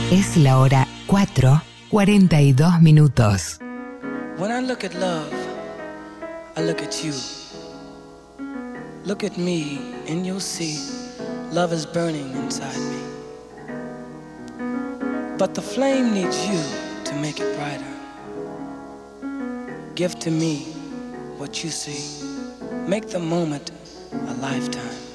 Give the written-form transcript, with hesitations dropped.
Es la hora 4:42. When I look at love, I look at you. Look at me and you'll see love is burning inside me. But the flame needs you to make it brighter. Give to me what you see. Make the moment a lifetime.